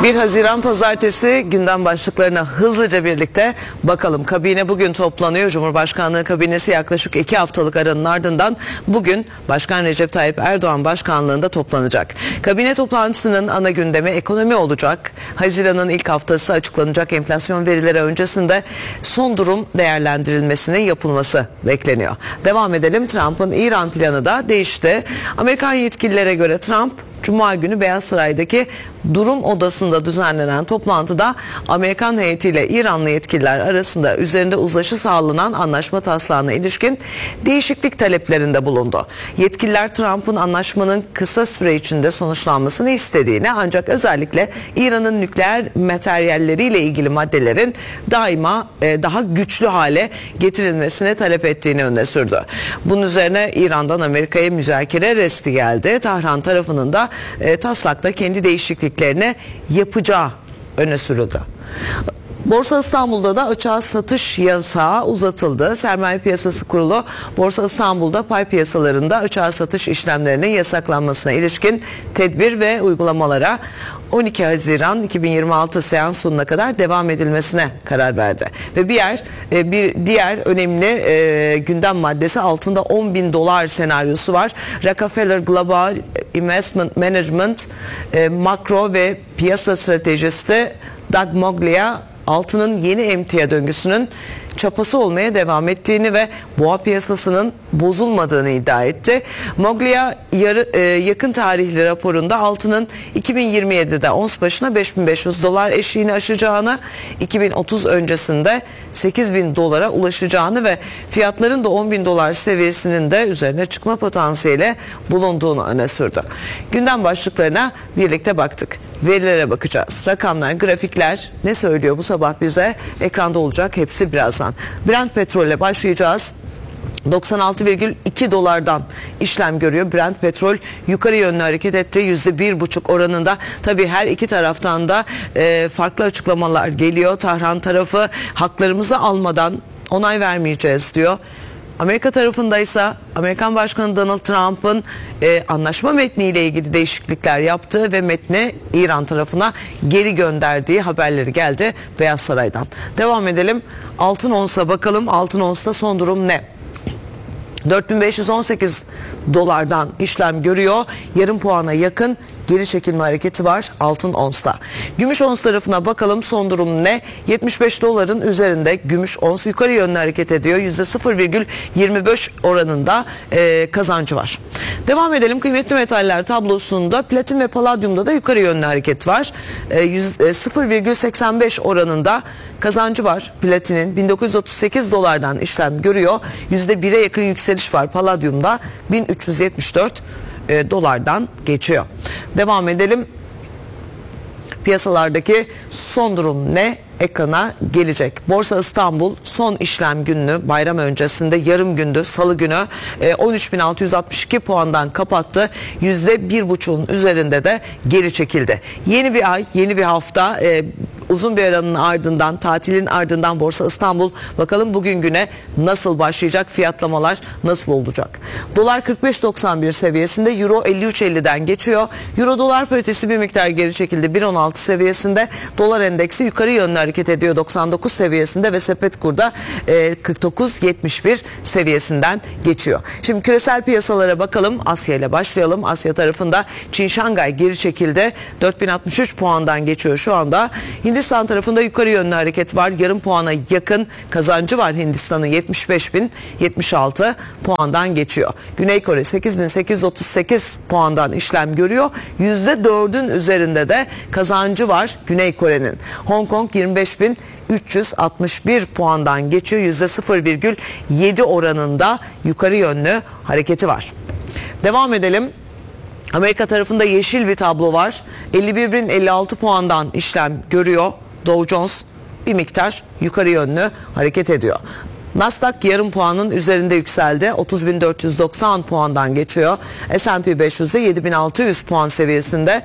1 Haziran Pazartesi gündem başlıklarına hızlıca birlikte bakalım. Kabine bugün toplanıyor. Cumhurbaşkanlığı kabinesi yaklaşık 2 haftalık aranın ardından bugün Başkan Recep Tayyip Erdoğan başkanlığında toplanacak. Kabine toplantısının ana gündemi ekonomi olacak. Haziran'ın ilk haftası açıklanacak enflasyon verileri öncesinde son durum değerlendirilmesinin yapılması bekleniyor. Devam edelim. Trump'ın İran planı da değişti. Amerikan yetkililere göre Trump Cuma günü Beyaz Saray'daki durum odasında düzenlenen toplantıda Amerikan heyetiyle İranlı yetkililer arasında üzerinde uzlaşı sağlanan anlaşma taslağına ilişkin değişiklik taleplerinde bulundu. Yetkililer Trump'ın anlaşmanın kısa süre içinde sonuçlanmasını istediğini, ancak özellikle İran'ın nükleer materyalleriyle ilgili maddelerin daima daha güçlü hale getirilmesini talep ettiğini öne sürdü. Bunun üzerine İran'dan Amerika'ya müzakere resti geldi. Tahran tarafının da taslakta kendi değişikliklerini yapacağı öne sürüldü. Borsa İstanbul'da da açığa satış yasağı uzatıldı. Sermaye Piyasası Kurulu, Borsa İstanbul'da pay piyasalarında açığa satış işlemlerinin yasaklanmasına ilişkin tedbir ve uygulamalara 12 Haziran 2026 seans sonuna kadar devam edilmesine karar verdi. Ve bir diğer önemli gündem maddesi, altında $10.000 senaryosu var. Rockefeller Global Investment Management makro ve piyasa stratejisti Doug Moglia, altının yeni emtia döngüsünün çapası olmaya devam ettiğini ve boğa piyasasının bozulmadığını iddia etti. Moglia yakın tarihli raporunda altının 2027'de ons başına $5.500 eşiğini aşacağını, 2030 öncesinde $8.000 ulaşacağını ve fiyatların da $10.000 seviyesinin de üzerine çıkma potansiyeli bulunduğunu öne sürdü. Gündem başlıklarına birlikte baktık. Verilere bakacağız. Rakamlar, grafikler ne söylüyor bu sabah bize? Ekranda olacak hepsi birazdan. Brent petrolle başlayacağız. 96,2 dolardan işlem görüyor. Brent petrol yukarı yönlü hareket etti. %1,5 oranında. Tabii her iki taraftan da farklı açıklamalar geliyor. Tahran tarafı haklarımızı almadan onay vermeyeceğiz diyor. Amerika tarafındaysa Amerikan Başkanı Donald Trump'ın anlaşma metniyle ilgili değişiklikler yaptığı ve metni İran tarafına geri gönderdiği haberleri geldi Beyaz Saray'dan. Devam edelim. Altın onsa bakalım. Altın onsta son durum ne? 4.518 dolardan işlem görüyor. Yarım puana yakın geri çekilme hareketi var altın onsta. Gümüş ons tarafına bakalım, son durum ne? 75 doların üzerinde gümüş ons yukarı yönlü hareket ediyor. %0,25 oranında kazancı var. Devam edelim. Kıymetli metaller tablosunda platin ve paladyumda da yukarı yönlü hareket var. 0,85 oranında kazancı var. Platinin 1938 dolardan işlem görüyor. %1'e yakın yükseliş var. Paladyumda 1374 dolardan geçiyor. Devam edelim. Piyasalardaki son durum ne? Ekrana gelecek. Borsa İstanbul son işlem gününü bayram öncesinde yarım gündü, salı günü 13.662 puandan kapattı. %1,5'un üzerinde de geri çekildi. Yeni bir ay, yeni bir hafta, uzun bir aranın ardından, tatilin ardından Borsa İstanbul bakalım bugün güne nasıl başlayacak, fiyatlamalar nasıl olacak? Dolar 45.91 seviyesinde, Euro 53.50'den geçiyor. Euro dolar paritesi bir miktar geri çekildi. 1.16 seviyesinde. Dolar endeksi yukarı yönlü hareket ediyor 99 seviyesinde ve sepet kurda 49.71 seviyesinden geçiyor. Şimdi küresel piyasalara bakalım. Asya ile başlayalım. Asya tarafında Çin Şangay geri çekildi. 4063 puandan geçiyor şu anda. Hindistan tarafında yukarı yönlü hareket var. Yarım puana yakın kazancı var Hindistan'ın, 75.076 puandan geçiyor. Güney Kore 8.838 puandan işlem görüyor. %4'ün üzerinde de kazancı var Güney Kore'nin. Hong Kong 25.361 puandan geçiyor. %0,7 oranında yukarı yönlü hareketi var. Devam edelim. Amerika tarafında yeşil bir tablo var. 51.056 puandan işlem görüyor. Dow Jones bir miktar yukarı yönlü hareket ediyor. Nasdaq yarım puanın üzerinde yükseldi. 30.490 puandan geçiyor. S&P 500'de 7.600 puan seviyesinde.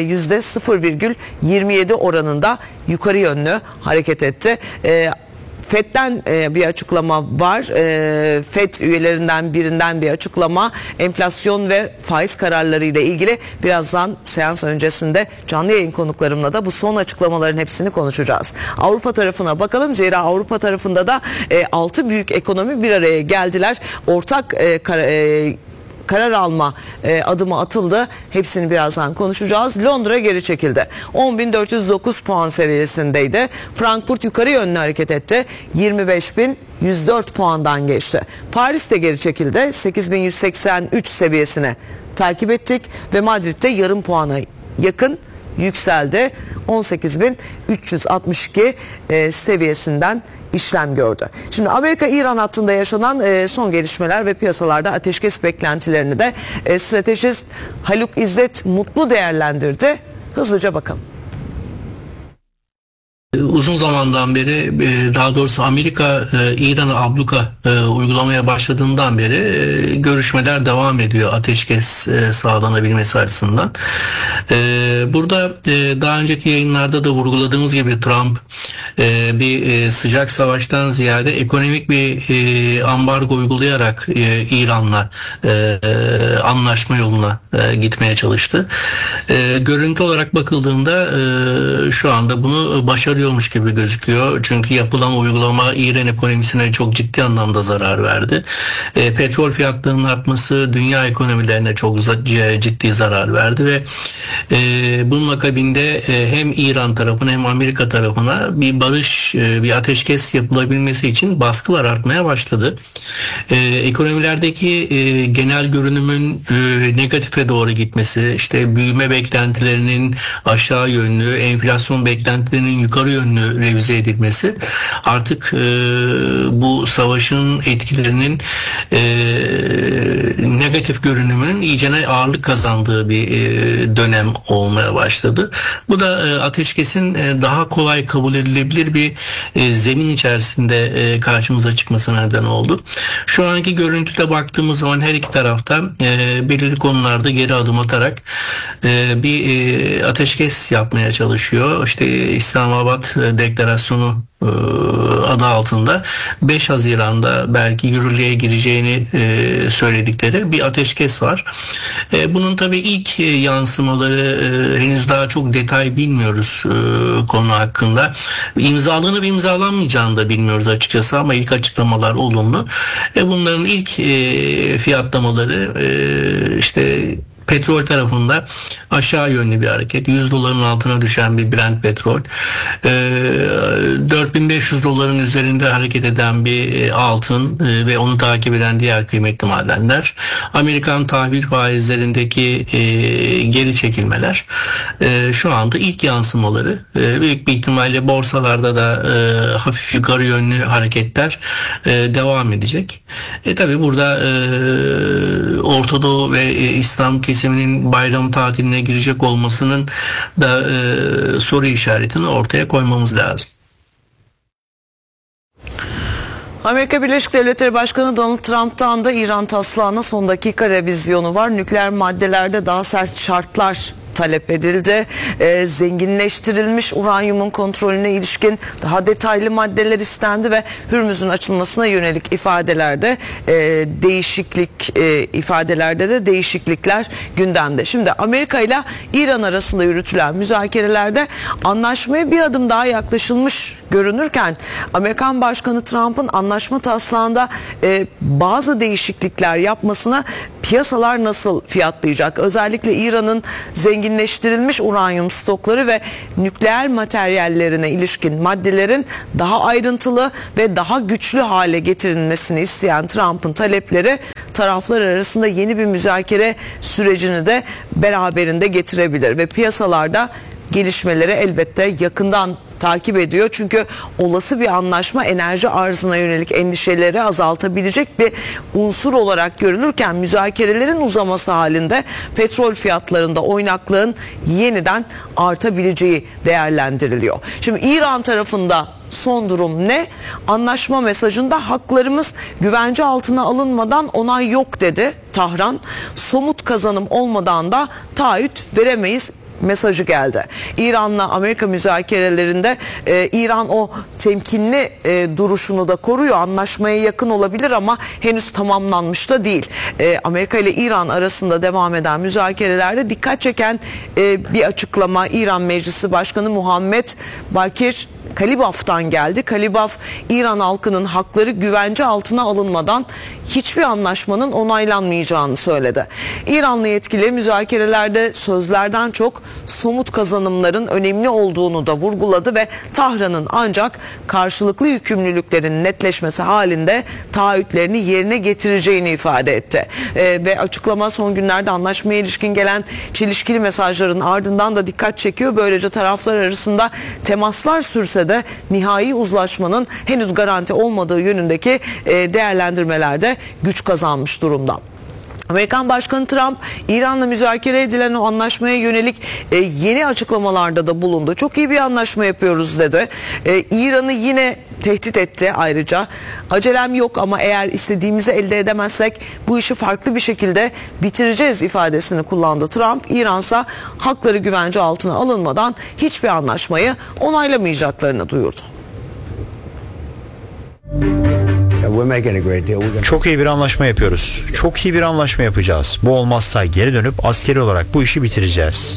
%0,27 oranında yukarı yönlü hareket etti. FED'den bir açıklama var. FED üyelerinden birinden bir açıklama. Enflasyon ve faiz kararları ile ilgili birazdan seans öncesinde canlı yayın konuklarımla da bu son açıklamaların hepsini konuşacağız. Avrupa tarafına bakalım. Zira Avrupa tarafında da 6 büyük ekonomi bir araya geldiler. Ortak karar alma adımı atıldı. Hepsini birazdan konuşacağız. Londra geri çekildi. 10.409 puan seviyesindeydi. Frankfurt yukarı yönlü hareket etti. 25.104 puandan geçti. Paris de geri çekildi. 8.183 seviyesine takip ettik ve Madrid'de yarım puana yakın yükseldi. 18.362 seviyesinden işlem gördü. Şimdi Amerika-İran hattında yaşanan son gelişmeler ve piyasalarda ateşkes beklentilerini de stratejist Haluk İzzet Mutlu değerlendirdi. Hızlıca bakalım. Uzun zamandan beri, daha doğrusu Amerika İran'a abluka uygulamaya başladığından beri görüşmeler devam ediyor ateşkes sağlanabilmesi açısından. Burada daha önceki yayınlarda da vurguladığımız gibi Trump bir sıcak savaştan ziyade ekonomik bir ambargo uygulayarak İran'la anlaşma yoluna gitmeye çalıştı. Görüntü olarak bakıldığında şu anda bunu başarıyormuş gibi gözüküyor. Çünkü yapılan uygulama İran ekonomisine çok ciddi anlamda zarar verdi. Petrol fiyatlarının artması dünya ekonomilerine çok ciddi zarar verdi ve bunun akabinde hem İran tarafına hem Amerika tarafına bir barış, bir ateşkes yapılabilmesi için baskılar artmaya başladı. Ekonomilerdeki genel görünümün negatife doğru gitmesi, işte büyüme beklentilerinin aşağı yönlü, enflasyon beklentilerinin yukarı yönlü revize edilmesi artık bu savaşın etkilerinin negatif görünümünün iyicene ağırlık kazandığı bir dönem olmaya başladı. Bu da ateşkesin daha kolay kabul edilebilir bir zemin içerisinde karşımıza çıkmasına neden oldu. Şu anki görüntüde baktığımız zaman her iki tarafta belirli konularda geri adım atarak bir ateşkes yapmaya çalışıyor. İşte İslamabad Deklarasyonu adı altında 5 Haziran'da belki yürürlüğe gireceğini söyledikleri bir ateşkes var. Bunun tabii ilk yansımaları henüz daha çok detay bilmiyoruz konu hakkında. İmzalanıp imzalanmayacağını da bilmiyoruz açıkçası ama ilk açıklamalar olumlu. Bunların ilk fiyatlamaları işte petrol tarafında aşağı yönlü bir hareket. 100 doların altına düşen bir Brent petrol. 4500 doların üzerinde hareket eden bir altın ve onu takip eden diğer kıymetli madenler. Amerikan tahvil faizlerindeki geri çekilmeler. Şu anda ilk yansımaları. Büyük bir ihtimalle borsalarda da hafif yukarı yönlü hareketler devam edecek. Tabii burada Orta Doğu ve İslam kesiminin bayram tatiline girecek olmasının da soru işaretini ortaya koymamız lazım. Amerika Birleşik Devletleri Başkanı Donald Trump'tan da İran taslağına son dakika revizyonu var. Nükleer maddelerde daha sert şartlar talep edildi. Zenginleştirilmiş uranyumun kontrolüne ilişkin daha detaylı maddeler istendi ve Hürmüz'ün açılmasına yönelik ifadelerde değişiklikler gündemde. Şimdi Amerika ile İran arasında yürütülen müzakerelerde anlaşmaya bir adım daha yaklaşılmış görünürken Amerikan Başkanı Trump'ın anlaşma taslağında bazı değişiklikler yapmasına piyasalar nasıl fiyatlayacak? Özellikle İran'ın zenginleştirilmiş uranyum stokları ve nükleer materyallerine ilişkin maddelerin daha ayrıntılı ve daha güçlü hale getirilmesini isteyen Trump'ın talepleri taraflar arasında yeni bir müzakere sürecini de beraberinde getirebilir ve piyasalarda gelişmeleri elbette yakından takip ediyor. Çünkü olası bir anlaşma enerji arzına yönelik endişeleri azaltabilecek bir unsur olarak görülürken müzakerelerin uzaması halinde petrol fiyatlarında oynaklığın yeniden artabileceği değerlendiriliyor. Şimdi İran tarafında son durum ne? Anlaşma mesajında haklarımız güvence altına alınmadan onay yok dedi Tahran. Somut kazanım olmadan da taahhüt veremeyiz mesajı geldi. İran'la Amerika müzakerelerinde İran o temkinli duruşunu da koruyor. Anlaşmaya yakın olabilir ama henüz tamamlanmış da değil. Amerika ile İran arasında devam eden müzakerelerde dikkat çeken bir açıklama İran Meclisi Başkanı Muhammed Bakir Kalibaf'tan geldi. Kalibaf, İran halkının hakları güvence altına alınmadan hiçbir anlaşmanın onaylanmayacağını söyledi. İranlı yetkili müzakerelerde sözlerden çok somut kazanımların önemli olduğunu da vurguladı ve Tahran'ın ancak karşılıklı yükümlülüklerin netleşmesi halinde taahhütlerini yerine getireceğini ifade etti. Ve açıklama son günlerde anlaşmaya ilişkin gelen çelişkili mesajların ardından da dikkat çekiyor. Böylece taraflar arasında temaslar sürse de nihai uzlaşmanın henüz garanti olmadığı yönündeki değerlendirmelerde güç kazanmış durumda. Amerikan Başkanı Trump, İran'la müzakere edilen o anlaşmaya yönelik yeni açıklamalarda da bulundu. Çok iyi bir anlaşma yapıyoruz dedi. İran'ı yine tehdit etti ayrıca. Acelem yok ama eğer istediğimizi elde edemezsek bu işi farklı bir şekilde bitireceğiz ifadesini kullandı Trump. İran'sa hakları güvence altına alınmadan hiçbir anlaşmayı onaylamayacaklarını duyurdu. Çok iyi bir anlaşma yapıyoruz. Çok iyi bir anlaşma yapacağız. Bu olmazsa geri dönüp askeri olarak bu işi bitireceğiz.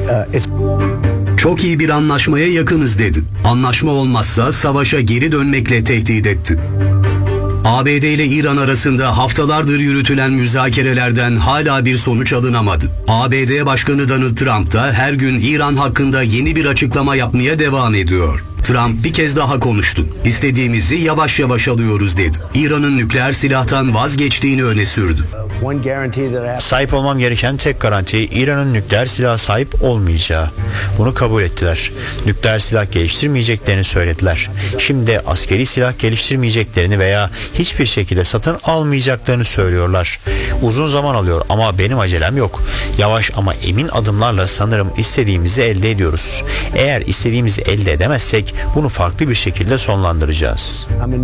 Çok iyi bir anlaşmaya yakınız dedi. Anlaşma olmazsa savaşa geri dönmekle tehdit etti. ABD ile İran arasında haftalardır yürütülen müzakerelerden hala bir sonuç alınamadı. ABD Başkanı Donald Trump da her gün İran hakkında yeni bir açıklama yapmaya devam ediyor. Trump bir kez daha konuştu. İstediğimizi yavaş yavaş alıyoruz dedi. İran'ın nükleer silahtan vazgeçtiğini öne sürdü. Sahip olmam gereken tek garanti İran'ın nükleer silaha sahip olmayacağı. Bunu kabul ettiler. Nükleer silah geliştirmeyeceklerini söylediler. Şimdi askeri silah geliştirmeyeceklerini veya hiçbir şekilde satın almayacaklarını söylüyorlar. Uzun zaman alıyor ama benim acelem yok. Yavaş ama emin adımlarla sanırım istediğimizi elde ediyoruz. Eğer istediğimizi elde edemezsek bunu farklı bir şekilde sonlandıracağız.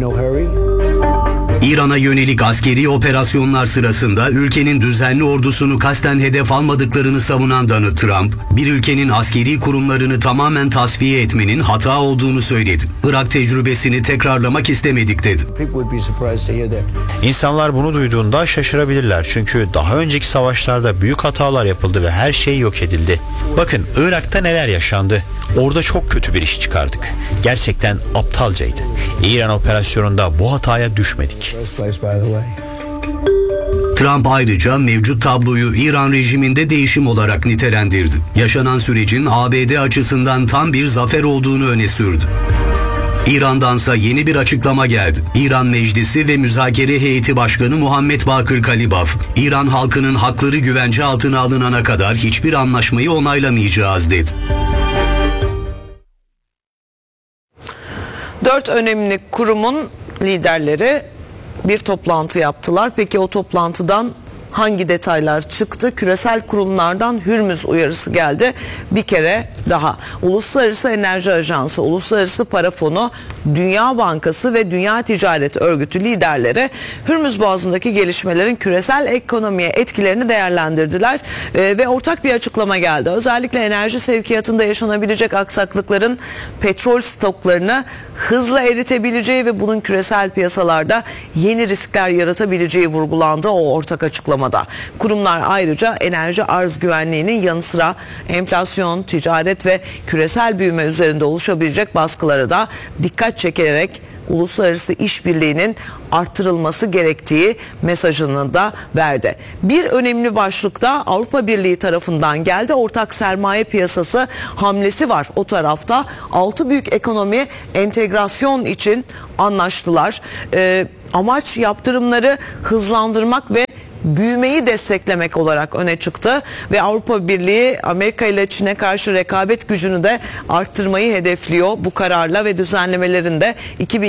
İran'a yönelik askeri operasyonlar sırasında ülkenin düzenli ordusunu kasten hedef almadıklarını savunan Donald Trump, bir ülkenin askeri kurumlarını tamamen tasfiye etmenin hata olduğunu söyledi. Irak tecrübesini tekrarlamak istemedik dedi. İnsanlar bunu duyduğunda şaşırabilirler çünkü daha önceki savaşlarda büyük hatalar yapıldı ve her şey yok edildi. Bakın Irak'ta neler yaşandı. Orada çok kötü bir iş çıkardık. Gerçekten aptalcaydı. İran operasyonunda bu hataya düşmedik. Trump ayrıca mevcut tabloyu İran rejiminde değişim olarak nitelendirdi. Yaşanan sürecin ABD açısından tam bir zafer olduğunu öne sürdü. İran'dansa yeni bir açıklama geldi. İran Meclisi ve Müzakere Heyeti Başkanı Muhammed Bakir Kalibaf, İran halkının hakları güvence altına alınana kadar hiçbir anlaşmayı onaylamayacağız dedi. 4 önemli kurumun liderleri bir toplantı yaptılar. Peki o toplantıdan hangi detaylar çıktı? Küresel kurumlardan Hürmüz uyarısı geldi. Bir kere daha Uluslararası Enerji Ajansı, Uluslararası Para Fonu, Dünya Bankası ve Dünya Ticaret Örgütü liderleri Hürmüz Boğazı'ndaki gelişmelerin küresel ekonomiye etkilerini değerlendirdiler ve ortak bir açıklama geldi. Özellikle enerji sevkiyatında yaşanabilecek aksaklıkların petrol stoklarını hızla eritebileceği ve bunun küresel piyasalarda yeni riskler yaratabileceği vurgulandı o ortak açıklamada. Kurumlar ayrıca enerji arz güvenliğinin yanı sıra enflasyon, ticaret ve küresel büyüme üzerinde oluşabilecek baskılara da dikkat çekerek uluslararası işbirliğinin artırılması gerektiği mesajını da verdi. Bir önemli başlıkta Avrupa Birliği tarafından geldi. Ortak sermaye piyasası hamlesi var. O tarafta 6 büyük ekonomi entegrasyon için anlaştılar. Amaç yaptırımları hızlandırmak ve büyümeyi desteklemek olarak öne çıktı ve Avrupa Birliği Amerika ile Çin'e karşı rekabet gücünü de arttırmayı hedefliyor bu kararla ve düzenlemelerin de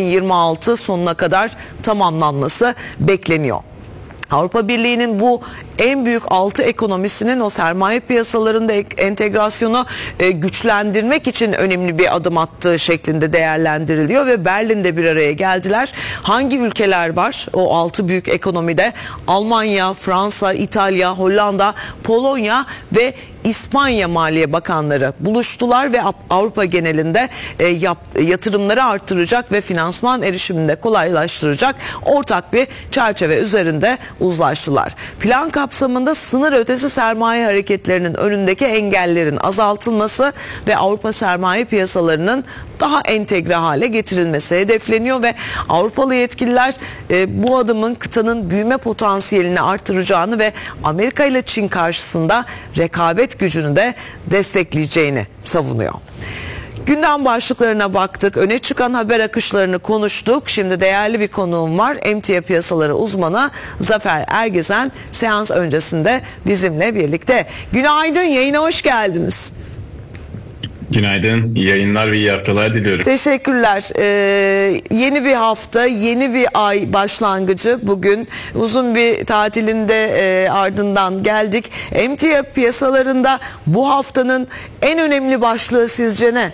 2026 sonuna kadar tamamlanması bekleniyor. Avrupa Birliği'nin bu en büyük 6 ekonomisinin o sermaye piyasalarında entegrasyonu güçlendirmek için önemli bir adım attığı şeklinde değerlendiriliyor ve Berlin'de bir araya geldiler. Hangi ülkeler var o 6 büyük ekonomide? Almanya, Fransa, İtalya, Hollanda, Polonya ve İspanya Maliye Bakanları buluştular ve Avrupa genelinde yatırımları artıracak ve finansman erişimini de kolaylaştıracak ortak bir çerçeve üzerinde uzlaştılar. Plan kapsamında sınır ötesi sermaye hareketlerinin önündeki engellerin azaltılması ve Avrupa sermaye piyasalarının daha entegre hale getirilmesi hedefleniyor ve Avrupalı yetkililer bu adımın kıtanın büyüme potansiyelini artıracağını ve Amerika ile Çin karşısında rekabet gücünü de destekleyeceğini savunuyor. Gündem başlıklarına baktık, öne çıkan haber akışlarını konuştuk. Şimdi değerli bir konuğum var. Emtia piyasaları uzmanı Zafer Ergezen seans öncesinde bizimle birlikte. Günaydın, yayına hoş geldiniz. Günaydın, iyi yayınlar ve iyi haftalar diliyorum. Teşekkürler. Yeni bir hafta, yeni bir ay başlangıcı bugün. Uzun bir tatilinde ardından geldik. Emtia piyasalarında bu haftanın en önemli başlığı sizce ne?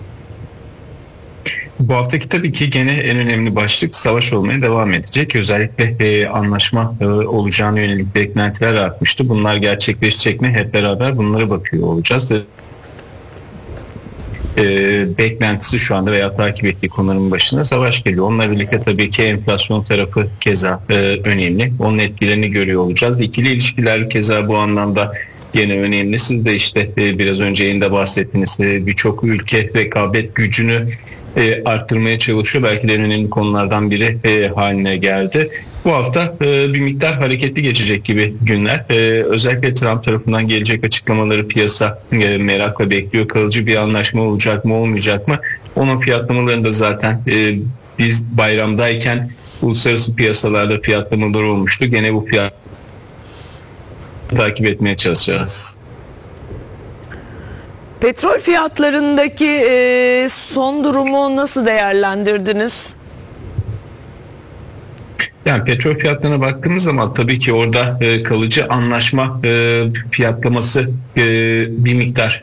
Bu haftaki tabii ki gene en önemli başlık savaş olmaya devam edecek. Özellikle anlaşma olacağına yönelik beklentiler artmıştı. Bunlar gerçekleşecek mi? Hep beraber bunlara bakıyor olacağız. Beklentisi şu anda veya takip ettiği konuların başına savaş geliyor. Onunla birlikte tabii ki enflasyon tarafı keza önemli. Onun etkilerini görüyor olacağız. İkili ilişkiler keza bu anlamda gene önemli. Siz de işte biraz önce yayında bahsettiniz. Birçok ülke rekabet gücünü arttırmaya çalışıyor. Belki de en önemli konulardan biri haline geldi. Bu hafta bir miktar hareketli geçecek gibi günler. Özellikle Trump tarafından gelecek açıklamaları piyasa merakla bekliyor. Kalıcı bir anlaşma olacak mı olmayacak mı? Onun fiyatlamalarında zaten biz bayramdayken uluslararası piyasalarda fiyatlamalar olmuştu. Gene bu fiyat takip etmeye çalışacağız. Petrol fiyatlarındaki son durumu nasıl değerlendirdiniz? Yani petrol fiyatlarına baktığımız zaman tabii ki orada kalıcı anlaşma fiyatlaması bir miktar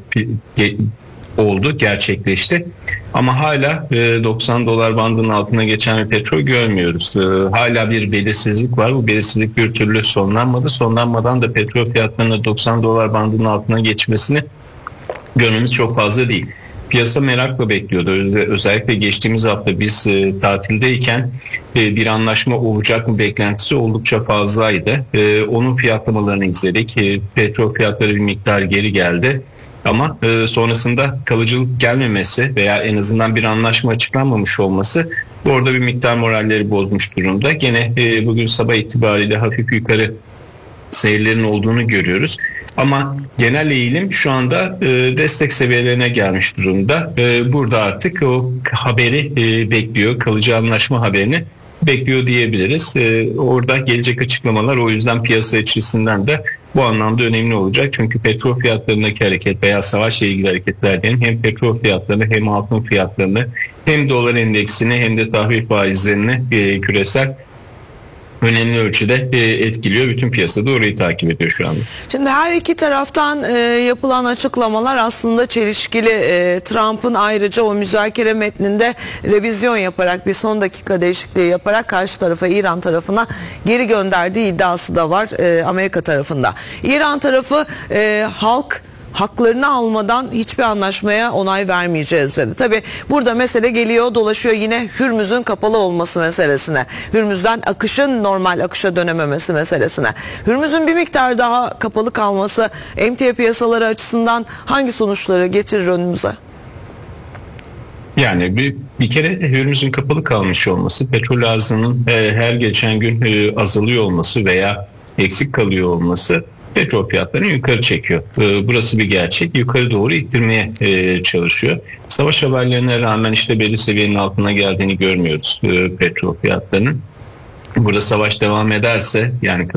oldu, gerçekleşti. Ama hala 90 dolar bandının altına geçen bir petrol görmüyoruz. Hala bir belirsizlik var. Bu belirsizlik bir türlü sonlanmadı. Sonlanmadan da petrol fiyatlarının 90 dolar bandının altına geçmesini görmemiz çok fazla değil. Piyasa merakla bekliyordu. Özellikle geçtiğimiz hafta biz tatildeyken bir anlaşma olacak mı beklentisi oldukça fazlaydı. Onun fiyatlamalarını izledik. Petrol fiyatları bir miktar geri geldi. Ama sonrasında kalıcılık gelmemesi veya en azından bir anlaşma açıklanmamış olması orada bir miktar moralleri bozmuş durumda. Gene bugün sabah itibariyle hafif yukarı seyirlerin olduğunu görüyoruz. Ama genel eğilim şu anda destek seviyelerine gelmiş durumda. Burada artık o haberi bekliyor, kalıcı anlaşma haberini bekliyor diyebiliriz. Orada gelecek açıklamalar o yüzden piyasa içerisinden de bu anlamda önemli olacak. Çünkü petrol fiyatlarındaki hareket veya savaşla ilgili hareketlerden hem petrol fiyatlarını hem altın fiyatlarını hem dolar endeksini hem de tahvil faizlerini küresel önemli ölçüde etkiliyor. Bütün piyasada orayı takip ediyor şu anda. Şimdi her iki taraftan yapılan açıklamalar aslında çelişkili. Trump'ın ayrıca o müzakere metninde revizyon yaparak bir son dakika değişikliği yaparak karşı tarafa, İran tarafına geri gönderdiği iddiası da var Amerika tarafında. İran tarafı haklarını almadan hiçbir anlaşmaya onay vermeyeceğiz dedi. Tabii burada mesele geliyor, dolaşıyor yine Hürmüz'ün kapalı olması meselesine. Hürmüz'den akışın normal akışa dönememesi meselesine. Hürmüz'ün bir miktar daha kapalı kalması emtia piyasaları açısından hangi sonuçları getirir önümüze? Yani bir kere Hürmüz'ün kapalı kalmış olması, petrol arzının her geçen gün azalıyor olması veya eksik kalıyor olması petrol fiyatlarını yukarı çekiyor. Burası bir gerçek. Yukarı doğru ittirmeye çalışıyor. Savaş haberlerine rağmen işte belli seviyenin altına geldiğini görmüyoruz petrol fiyatlarının. Burada savaş devam ederse yani